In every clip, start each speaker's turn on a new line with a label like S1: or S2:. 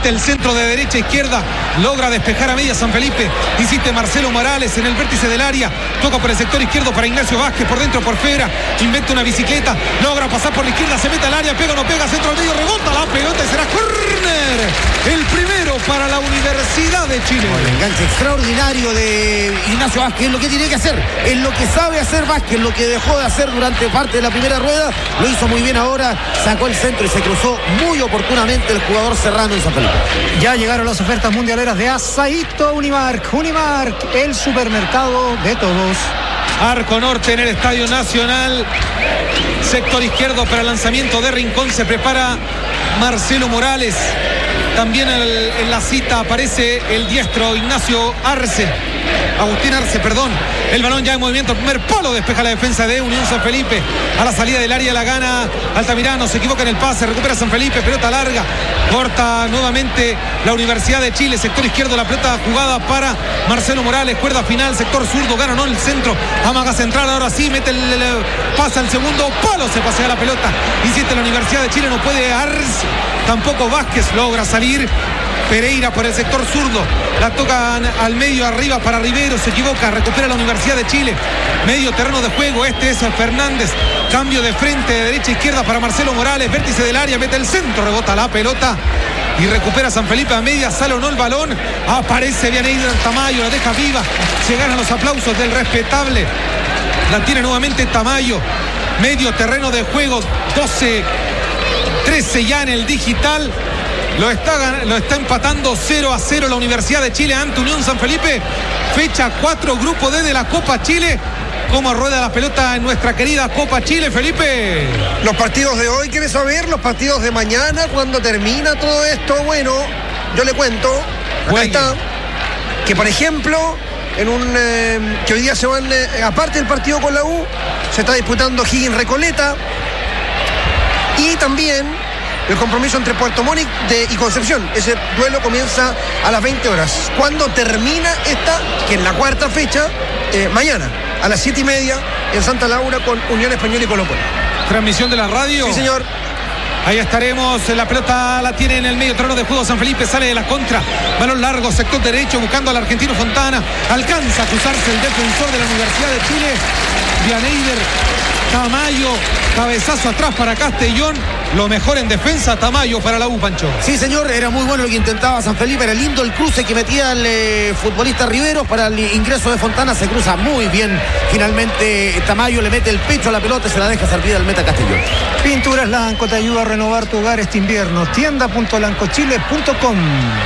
S1: Mete el centro de derecha a izquierda. Logra despejar a media San Felipe. Insiste Marcelo Morales en el vértice del área. Toca por el sector izquierdo para Ignacio Vázquez. Por dentro por Fera. Inventa una bicicleta. Logra pasar por la izquierda. Se mete al área. Pega o no pega. Centro al medio. Rebota la pelota y será córner. El primero para la Universidad de Chile.
S2: El enganche extraordinario de Ignacio Vázquez. Es lo que tiene que hacer. Es lo que sabe hacer Vázquez. Lo que dejó de hacer durante parte de la primera rueda. Lo hizo muy bien ahora. Sacó el centro y se cruzó muy oportunamente el jugador Serrano en San Felipe.
S3: Ya llegaron las ofertas mundialeras de Asaíto Unimark. Unimark, el supermercado de todos.
S1: Arco Norte en el Estadio Nacional. Sector izquierdo para el lanzamiento de Rincón. Se prepara Marcelo Morales. También en la cita aparece el diestro Ignacio Arce. Agustín Arce, perdón. El balón ya en movimiento. El primer palo despeja la defensa de Unión San Felipe. A la salida del área la gana Altamirano. Se equivoca en el pase. Recupera San Felipe. Pelota larga. Corta nuevamente la Universidad de Chile. Sector izquierdo. La pelota jugada para Marcelo Morales. Cuerda final. Sector zurdo. Gana no el centro. Amaga central. Ahora sí. Mete pasa el segundo palo. Se pasea la pelota. Insiste la Universidad de Chile. No puede Arce. Tampoco Vázquez logra salir. Pereira por el sector zurdo. La tocan al medio arriba para Rivero. Se equivoca. Recupera la Universidad de Chile. Medio terreno de juego. Este es Fernández. Cambio de frente de derecha a izquierda para Marcelo Morales. Vértice del área. Mete el centro. Rebota la pelota. Y recupera San Felipe a media. Sale o no el balón. Aparece Vianeyder Tamayo. La deja viva. Se ganan los aplausos del respetable. La tiene nuevamente Tamayo. Medio terreno de juego. 12-13 ya en el digital. Lo está empatando 0-0 la Universidad de Chile ante Unión San Felipe. Fecha 4, grupo D de la Copa Chile. ¿Cómo rueda la pelota en nuestra querida Copa Chile, Felipe?
S4: Los partidos de hoy, ¿quieres saber? Los partidos de mañana, cuando termina todo esto. Bueno, yo le cuento. Acá está. Que por ejemplo, que hoy día se van, aparte del partido con la U, se está disputando Higgins Recoleta. Y también el compromiso entre Puerto Montt y Concepción. Ese duelo comienza a las 20 horas. ¿Cuándo termina esta? Que en la cuarta fecha, mañana, a las 7:30, en Santa Laura con Unión Española y Colo-Colo.
S1: Transmisión de la radio.
S4: Sí, señor.
S1: Ahí estaremos, la pelota la tiene en el medio terreno de juego San Felipe, sale de la contra, balón largo, sector derecho, buscando al argentino Fontana, alcanza a cruzarse el defensor de la Universidad de Chile, Vianeyder Tamayo, cabezazo atrás para Castellón, lo mejor en defensa, Tamayo para la U, Pancho.
S2: Sí, señor, era muy bueno lo que intentaba San Felipe, era lindo el cruce que metía el futbolista Rivero para el ingreso de Fontana, se cruza muy bien, finalmente Tamayo le mete el pecho a la pelota y se la deja servir al meta Castellón.
S3: Pinturas Lanco te ayuda a renovar tu hogar este invierno, tienda.lancochile.com.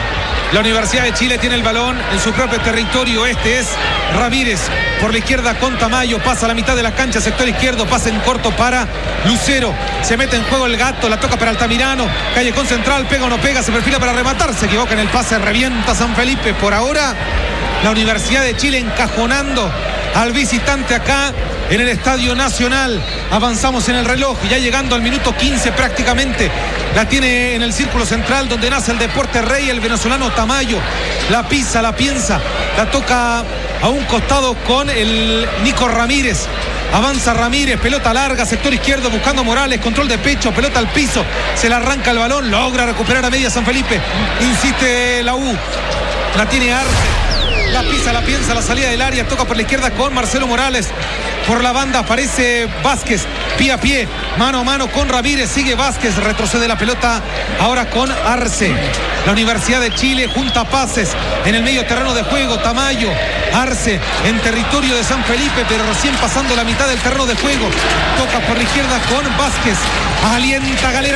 S1: La Universidad de Chile tiene el balón en su propio territorio. Este es Ramírez por la izquierda con Tamayo. Pasa a la mitad de la cancha, sector izquierdo. Pasa en corto para Lucero. Se mete en juego el Gato. La toca para Altamirano. Callejón central. Pega o no pega. Se perfila para rematar. Se equivoca en el pase. Revienta San Felipe. Por ahora, la Universidad de Chile encajonando al visitante acá en el Estadio Nacional. Avanzamos en el reloj, ya llegando al minuto 15 prácticamente. La tiene en el círculo central donde nace el deporte rey, el venezolano Tamayo. La pisa, la piensa, la toca a un costado con el Nico Ramírez. Avanza Ramírez, pelota larga, sector izquierdo, buscando Morales, control de pecho, pelota al piso. Se le arranca el balón, logra recuperar a media San Felipe. Insiste la U, la tiene Arce. La pisa, la piensa, la salida del área, toca por la izquierda con Marcelo Morales. Por la banda aparece Vázquez, pie a pie, mano a mano con Ramírez, sigue Vázquez, retrocede la pelota ahora con Arce. La Universidad de Chile junta pases en el medio terreno de juego, Tamayo, Arce en territorio de San Felipe, pero recién pasando la mitad del terreno de juego. Toca por la izquierda con Vázquez, alienta Galera,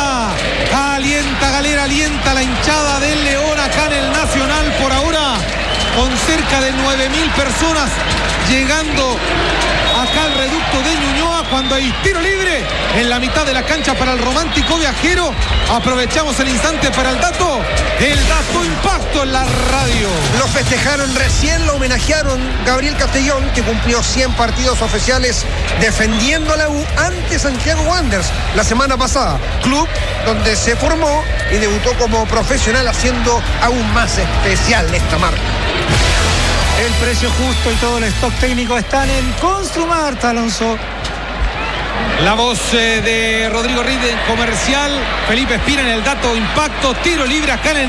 S1: alienta Galera, alienta la hinchada del León acá en el Nacional por ahora, con cerca de 9.000 personas llegando acá al reducto de Ñuñoa cuando hay tiro libre en la mitad de la cancha para el romántico viajero. Aprovechamos el instante para el dato impacto en la radio.
S4: Lo festejaron recién, lo homenajearon Gabriel Castellón, que cumplió 100 partidos oficiales defendiendo a la U ante Santiago Wanderers la semana pasada, club donde se formó y debutó como profesional, haciendo aún más especial esta marca.
S3: El precio justo y todo el stock técnico están en Construmart, Alonso.
S1: La voz de Rodrigo Ride en comercial. Felipe Espina en el dato impacto. Tiro libre acá en el